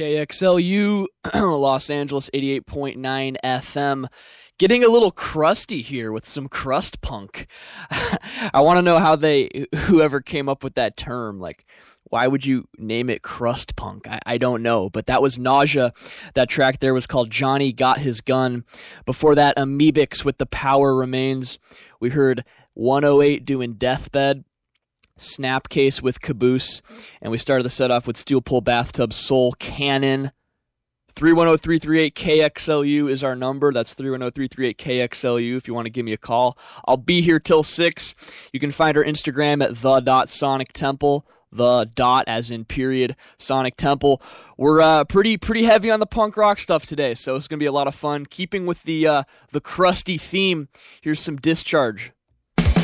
KXLU, Los Angeles 88.9 FM. Getting a little crusty here with some crust punk. I want to know how whoever came up with that term, like, why would you name it crust punk? I don't know, but that was Nausea. That track there was called Johnny Got His Gun. Before that, Amoebics with The Power Remains. We heard 108 doing Deathbed, Snapcase with Caboose, and we started the set off with Steel Pole Bathtub Soul Cannon. 310-338-KXLU is our number. That's 310-338-KXLU if you want to give me a call. I'll be here till 6. You can find our Instagram at the.sonictemple. The dot as in period, Sonic Temple. We're pretty heavy on the punk rock stuff today, so it's going to be a lot of fun. Keeping with the crusty theme, here's some Discharge.